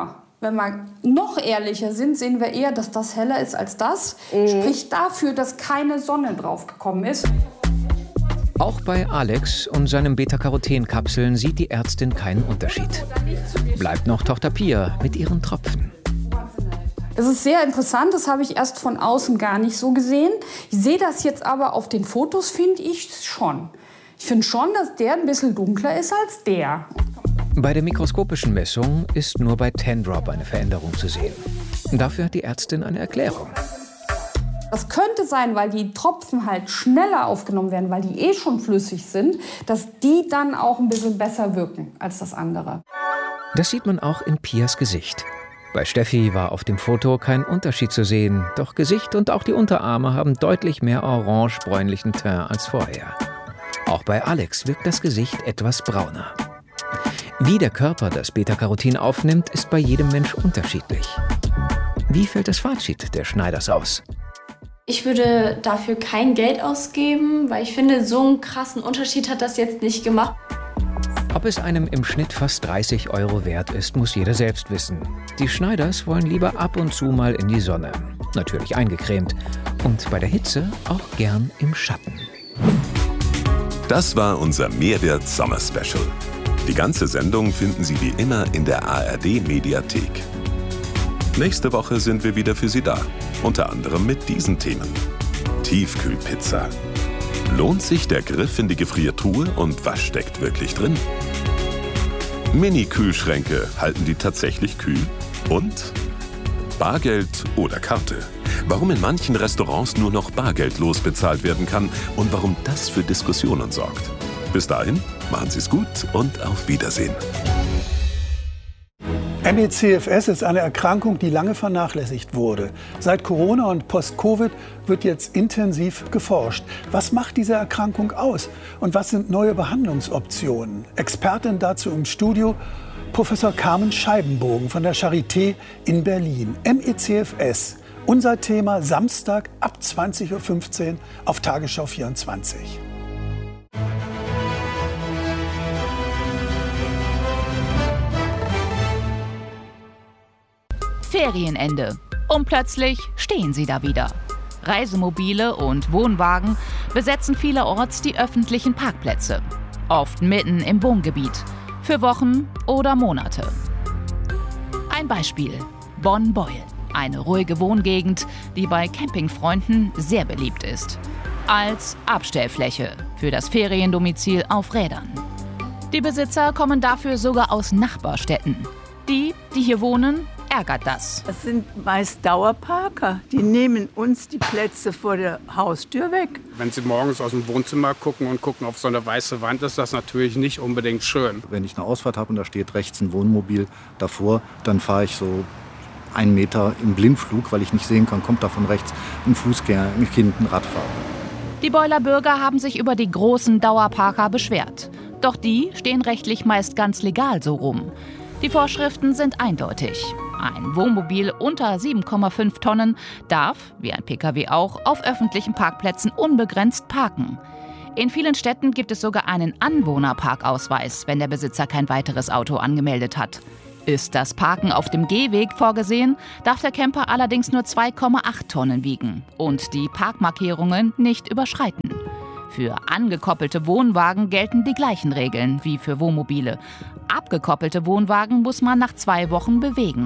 Wenn wir noch ehrlicher sind, sehen wir eher, dass das heller ist als das. Spricht dafür, dass keine Sonne drauf gekommen ist. Auch bei Alex und seinen Beta-Caroten-Kapseln sieht die Ärztin keinen Unterschied. Bleibt noch Tochter Pia mit ihren Tropfen. Das ist sehr interessant, das habe ich erst von außen gar nicht so gesehen. Ich sehe das jetzt aber auf den Fotos, finde ich schon. Ich finde schon, dass der ein bisschen dunkler ist als der. Bei der mikroskopischen Messung ist nur bei 10-Drop eine Veränderung zu sehen. Dafür hat die Ärztin eine Erklärung. Das könnte sein, weil die Tropfen halt schneller aufgenommen werden, weil die eh schon flüssig sind, dass die dann auch ein bisschen besser wirken als das andere. Das sieht man auch in Pias Gesicht. Bei Steffi war auf dem Foto kein Unterschied zu sehen, doch Gesicht und auch die Unterarme haben deutlich mehr orange-bräunlichen Teint als vorher. Auch bei Alex wirkt das Gesicht etwas brauner. Wie der Körper das Beta-Carotin aufnimmt, ist bei jedem Mensch unterschiedlich. Wie fällt das Fazit der Schneiders aus? Ich würde dafür kein Geld ausgeben, weil ich finde, so einen krassen Unterschied hat das jetzt nicht gemacht. Ob es einem im Schnitt fast 30 € wert ist, muss jeder selbst wissen. Die Schneiders wollen lieber ab und zu mal in die Sonne. Natürlich eingecremt. Und bei der Hitze auch gern im Schatten. Das war unser Mehrwert Sommer Special. Die ganze Sendung finden Sie wie immer in der ARD-Mediathek. Nächste Woche sind wir wieder für Sie da. Unter anderem mit diesen Themen. Tiefkühlpizza. Lohnt sich der Griff in die Gefriertruhe und was steckt wirklich drin? Mini-Kühlschränke, halten die tatsächlich kühl? Und Bargeld oder Karte? Warum in manchen Restaurants nur noch bargeldlos bezahlt werden kann und warum das für Diskussionen sorgt. Bis dahin, machen Sie es gut und auf Wiedersehen. ME/CFS ist eine Erkrankung, die lange vernachlässigt wurde. Seit Corona und Post-Covid wird jetzt intensiv geforscht. Was macht diese Erkrankung aus und was sind neue Behandlungsoptionen? Expertin dazu im Studio Professor Carmen Scheibenbogen von der Charité in Berlin. ME/CFS, unser Thema Samstag ab 20:15 Uhr auf Tagesschau 24. Ferienende. Und plötzlich stehen sie da wieder. Reisemobile und Wohnwagen besetzen vielerorts die öffentlichen Parkplätze. Oft mitten im Wohngebiet. Für Wochen oder Monate. Ein Beispiel. Bonn-Beuel. Eine ruhige Wohngegend, die bei Campingfreunden sehr beliebt ist. Als Abstellfläche für das Feriendomizil auf Rädern. Die Besitzer kommen dafür sogar aus Nachbarstädten. Die hier wohnen, ärgert das. Das sind meist Dauerparker. Die nehmen uns die Plätze vor der Haustür weg. Wenn Sie morgens aus dem Wohnzimmer gucken und gucken auf so eine weiße Wand, ist das natürlich nicht unbedingt schön. Wenn ich eine Ausfahrt habe und da steht rechts ein Wohnmobil davor, dann fahre ich so 1 Meter im Blindflug, weil ich nicht sehen kann, kommt da von rechts ein Fußgänger, ein Kind, ein Radfahrer. Die Beuler Bürger haben sich über die großen Dauerparker beschwert. Doch die stehen rechtlich meist ganz legal so rum. Die Vorschriften sind eindeutig. Ein Wohnmobil unter 7,5 Tonnen darf, wie ein Pkw auch, auf öffentlichen Parkplätzen unbegrenzt parken. In vielen Städten gibt es sogar einen Anwohnerparkausweis, wenn der Besitzer kein weiteres Auto angemeldet hat. Ist das Parken auf dem Gehweg vorgesehen, darf der Camper allerdings nur 2,8 Tonnen wiegen und die Parkmarkierungen nicht überschreiten. Für angekoppelte Wohnwagen gelten die gleichen Regeln wie für Wohnmobile. Abgekoppelte Wohnwagen muss man nach 2 Wochen bewegen.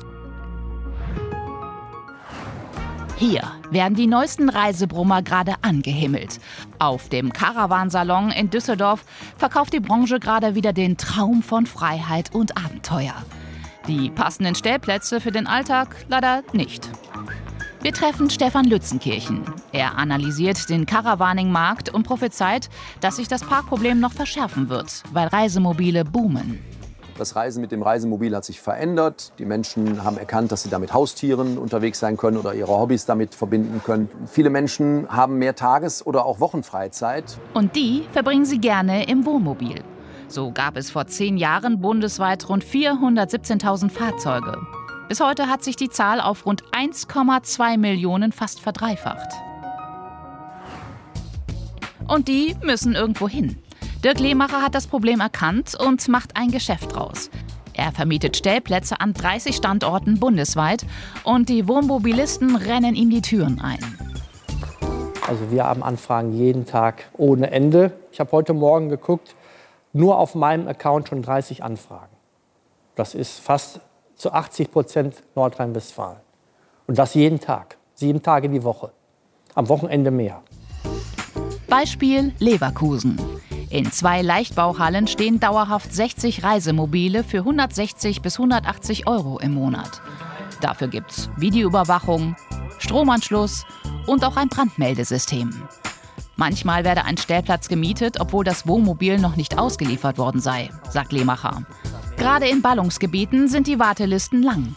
Hier werden die neuesten Reisebrummer gerade angehimmelt. Auf dem Caravansalon in Düsseldorf verkauft die Branche gerade wieder den Traum von Freiheit und Abenteuer. Die passenden Stellplätze für den Alltag leider nicht. Wir treffen Stefan Lützenkirchen. Er analysiert den Caravaning-Markt und prophezeit, dass sich das Parkproblem noch verschärfen wird, weil Reisemobile boomen. Das Reisen mit dem Reisemobil hat sich verändert. Die Menschen haben erkannt, dass sie da mit Haustieren unterwegs sein können oder ihre Hobbys damit verbinden können. Viele Menschen haben mehr Tages- oder auch Wochenfreizeit. Und die verbringen sie gerne im Wohnmobil. So gab es vor 10 Jahren bundesweit rund 417.000 Fahrzeuge. Bis heute hat sich die Zahl auf rund 1,2 Millionen fast verdreifacht. Und die müssen irgendwo hin. Dirk Lehmacher hat das Problem erkannt und macht ein Geschäft draus. Er vermietet Stellplätze an 30 Standorten bundesweit und die Wohnmobilisten rennen ihm die Türen ein. Also wir haben Anfragen jeden Tag ohne Ende. Ich habe heute Morgen geguckt, nur auf meinem Account schon 30 Anfragen. Das ist fast zu 80% Nordrhein-Westfalen. Und das jeden Tag, 7 Tage die Woche. Am Wochenende mehr. Beispiel Leverkusen. In 2 Leichtbauhallen stehen dauerhaft 60 Reisemobile für 160 bis 180 € im Monat. Dafür gibt's Videoüberwachung, Stromanschluss und auch ein Brandmeldesystem. Manchmal werde ein Stellplatz gemietet, obwohl das Wohnmobil noch nicht ausgeliefert worden sei, sagt Lehmacher. Gerade in Ballungsgebieten sind die Wartelisten lang.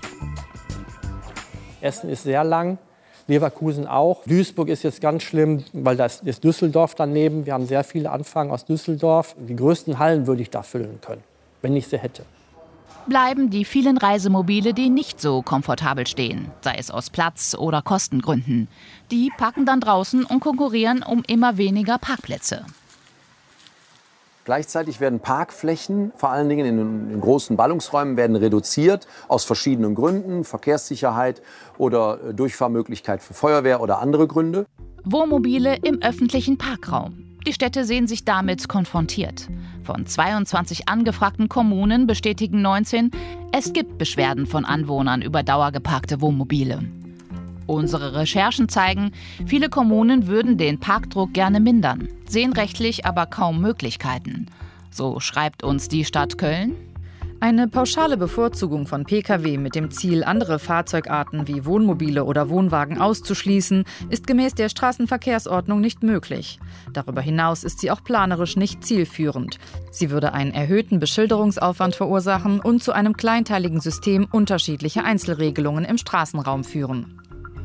Essen ist sehr lang, Leverkusen auch. Duisburg ist jetzt ganz schlimm, weil da ist Düsseldorf daneben. Wir haben sehr viele Anfragen aus Düsseldorf. Die größten Hallen würde ich da füllen können, wenn ich sie hätte. Bleiben die vielen Reisemobile, die nicht so komfortabel stehen, sei es aus Platz- oder Kostengründen. Die parken dann draußen und konkurrieren um immer weniger Parkplätze. Gleichzeitig werden Parkflächen, vor allen Dingen in großen Ballungsräumen, werden reduziert aus verschiedenen Gründen, Verkehrssicherheit oder Durchfahrmöglichkeit für Feuerwehr oder andere Gründe. Wohnmobile im öffentlichen Parkraum. Die Städte sehen sich damit konfrontiert. Von 22 angefragten Kommunen bestätigen 19, es gibt Beschwerden von Anwohnern über dauergeparkte Wohnmobile. Unsere Recherchen zeigen, viele Kommunen würden den Parkdruck gerne mindern, sehen rechtlich aber kaum Möglichkeiten. So schreibt uns die Stadt Köln. Eine pauschale Bevorzugung von Pkw mit dem Ziel, andere Fahrzeugarten wie Wohnmobile oder Wohnwagen auszuschließen, ist gemäß der Straßenverkehrsordnung nicht möglich. Darüber hinaus ist sie auch planerisch nicht zielführend. Sie würde einen erhöhten Beschilderungsaufwand verursachen und zu einem kleinteiligen System unterschiedlicher Einzelregelungen im Straßenraum führen.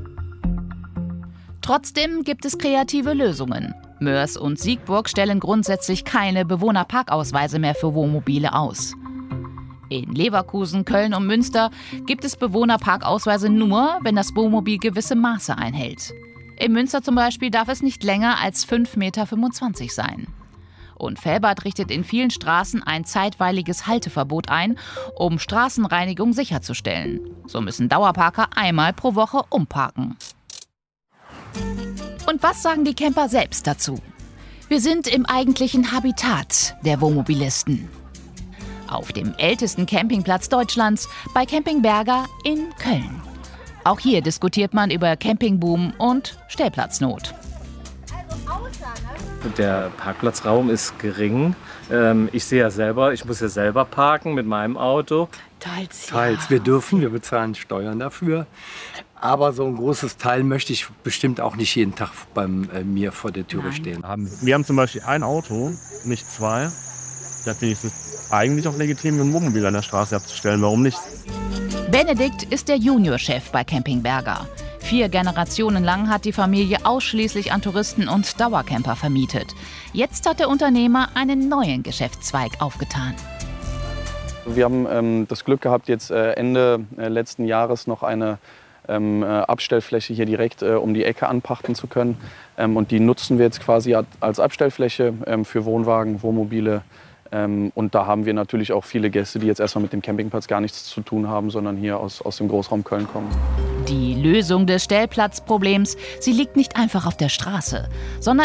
Trotzdem gibt es kreative Lösungen. Moers und Siegburg stellen grundsätzlich keine Bewohnerparkausweise mehr für Wohnmobile aus. In Leverkusen, Köln und Münster gibt es Bewohnerparkausweise nur, wenn das Wohnmobil gewisse Maße einhält. In Münster zum Beispiel darf es nicht länger als 5,25 Meter sein. Und Velbert richtet in vielen Straßen ein zeitweiliges Halteverbot ein, um Straßenreinigung sicherzustellen. So müssen Dauerparker einmal pro Woche umparken. Und was sagen die Camper selbst dazu? Wir sind im eigentlichen Habitat der Wohnmobilisten. Auf dem ältesten Campingplatz Deutschlands, bei Camping Berger in Köln. Auch hier diskutiert man über Campingboom und Stellplatznot. Der Parkplatzraum ist gering. Ich sehe ja selber, ich muss ja selber parken mit meinem Auto. Teils, wir bezahlen Steuern dafür. Aber so ein großes Teil möchte ich bestimmt auch nicht jeden Tag bei mir vor der Türe stehen. Wir haben zum Beispiel ein Auto, nicht 2. Da finde ich es eigentlich auch legitim, ein Wohnmobil an der Straße abzustellen. Warum nicht? Benedikt ist der Juniorchef bei Camping Berger. 4 Generationen lang hat die Familie ausschließlich an Touristen und Dauercamper vermietet. Jetzt hat der Unternehmer einen neuen Geschäftszweig aufgetan. Wir haben das Glück gehabt, jetzt Ende letzten Jahres noch eine Abstellfläche hier direkt um die Ecke anpachten zu können. Und die nutzen wir jetzt quasi als Abstellfläche für Wohnwagen, Wohnmobile. Und da haben wir natürlich auch viele Gäste, die jetzt erstmal mit dem Campingplatz gar nichts zu tun haben, sondern hier aus dem Großraum Köln kommen. Die Lösung des Stellplatzproblems, sie liegt nicht einfach auf der Straße, sondern